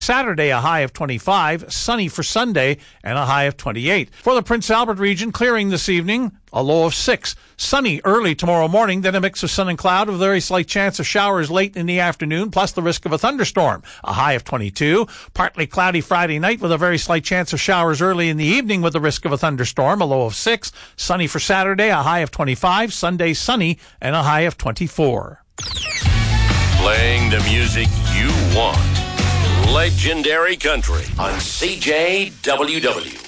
Saturday, a high of 25, sunny for Sunday, and a high of 28. For the Prince Albert region, clearing this evening, a low of 6. Sunny early tomorrow morning, then a mix of sun and cloud with a very slight chance of showers late in the afternoon, plus the risk of a thunderstorm, a high of 22. Partly cloudy Friday night with a very slight chance of showers early in the evening with the risk of a thunderstorm, a low of 6. Sunny for Saturday, a high of 25. Sunday, sunny, and a high of 24. Playing the music you want. Legendary Country on CJWW.